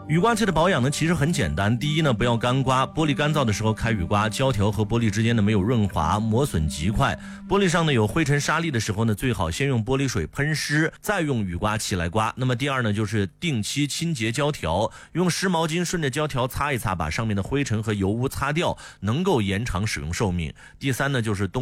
雨刮器的保养呢，其实很简单。第一呢，不要干刮，玻璃干燥的时候开雨刮，胶条和玻璃之间呢没有润滑，磨损极快。玻璃上呢有灰尘沙粒的时候呢，最好先用玻璃水喷湿，再用雨刮器来刮。那么第二呢，就是定期清洁胶条，用湿毛巾顺着胶条擦一擦，把上面的灰尘和油污擦掉，能够延长使用寿命。第三呢，就是